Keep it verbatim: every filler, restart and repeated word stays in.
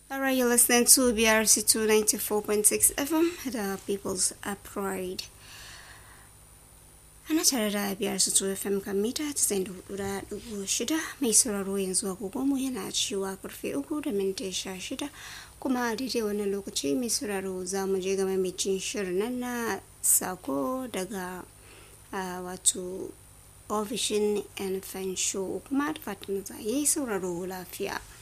Alright, you're listening to B R C two ninety-four point six F M, the People's Pride. Ana tare da B R C two F M kan mita casa'in da hudu da ɗigo shida mai sauraro yanzu agogonmu yana cewa karfe uku da minti sha shida kuma daidai wannan lokaci mai sauraro za mu je game mai cin shirin nan na sako daga wato ofishin yan fansho kuma da fatan za yi sauraro lafiya.